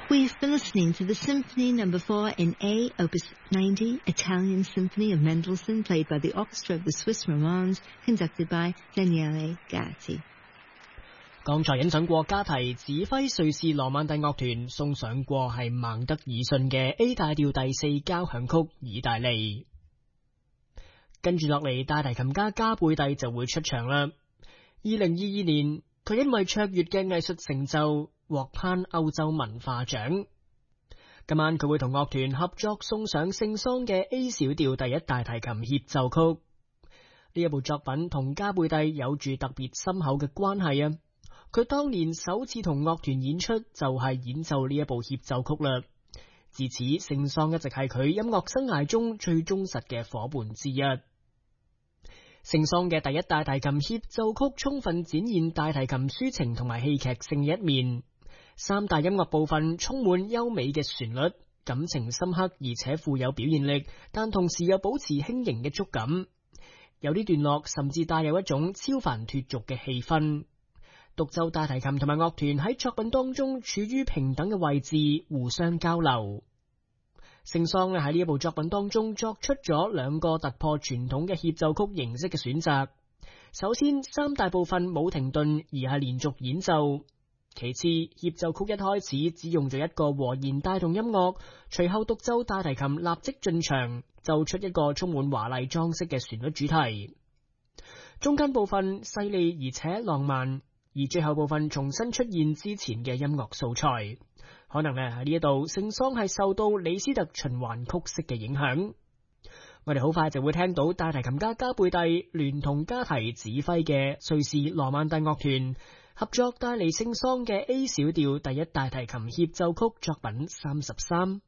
We've been listening to the Symphony No. 4 in A, Opus 90, Italian Symphony of Mendelssohn, played by the Orchestra of the Swiss Romands, conducted by Daniele Gatti. 剛才欣賞過加提指揮瑞士羅曼蒂樂團送上過係孟德爾遜嘅 A 大調第4交響曲意大利。跟住落嚟，大提琴家加貝蒂就會出場啦。2022年，佢因為卓越嘅藝術成就獲頒歐洲文化獎。今晚佢會同樂團合作送上聖桑嘅 A 小調第1大提琴協奏曲。呢一部作品同加貝蒂有住特別深厚嘅關係啊！佢當年首次同樂團演出就係演奏呢一部協奏曲啦。自此，聖桑一直係佢音樂生涯中最忠實嘅夥伴之一。聖桑嘅第1大提琴協奏曲充分展現大提琴抒情同埋戲劇性嘅一面。三大音樂部分充滿優美嘅旋律，感情深刻而且富有表現力，但同時又保持輕盈嘅觸感。有啲段落甚至帶有一種超凡脫俗嘅氣氛。獨奏大提琴同埋樂團喺作品當中處於平等嘅位置，互相交流。聖桑喺呢一部作品當中作出咗2個突破傳統嘅協奏曲形式嘅選擇。首先，三大部分冇停頓而係連續演奏。其次，協奏曲一開始只用咗一個和弦帶動音樂，隨後獨奏大提琴立即進場，奏出一個充滿華麗裝飾嘅旋律主題。中間部分細膩而且浪漫，而最後部分重新出現之前嘅音樂素材。可能喺呢一度，聖桑係受到李斯特循環曲式嘅影響。我哋好快就會聽到大提琴家加貝蒂聯同加提指揮嘅瑞士羅曼蒂樂團合作帶嚟聖桑嘅 A 小調第1大提琴協奏曲作品33。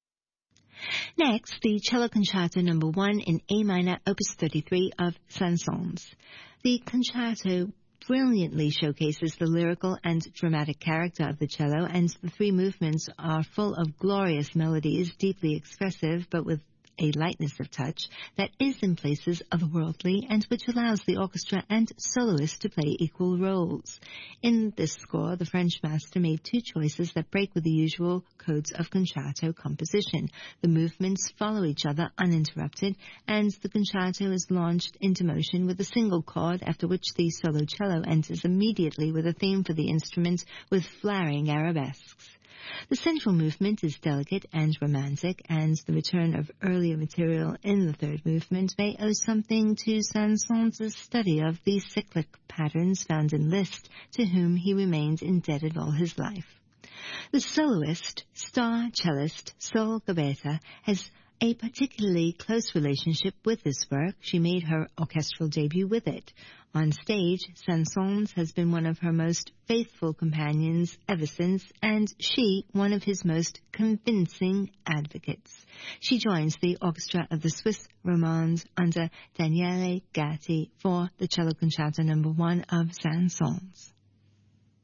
Next, the Cello Concerto No. 1 in A minor, Opus 33 of Saint-Saëns. The concerto brilliantly showcases the lyrical and dramatic character of the cello, and the 3 movements are full of glorious melodies, deeply expressive, but with a lightness of touch that is in places otherworldly and which allows the orchestra and soloist to play equal roles. In this score, the French master made 2 choices that break with the usual codes of concerto composition. The movements follow each other uninterrupted, and the concerto is launched into motion with a single chord, after which the solo cello enters immediately with a theme for the instrument with flaring arabesques. The central movement is delicate and romantic, and the return of earlier material in the 3rd movement may owe something to Saint-Saëns' study of the cyclic patterns found in Liszt, to whom he remained indebted all his life. The soloist, star cellist Sol Gabetta, has a particularly close relationship with this work. She made her orchestral debut with it. On stage, Saint-Saëns has been one of her most faithful companions ever since, and she one of his most convincing advocates. She joins the Orchestra of the Swiss Romands under Daniele Gatti for the Cello Concerto No. 1 of Saint-Saëns.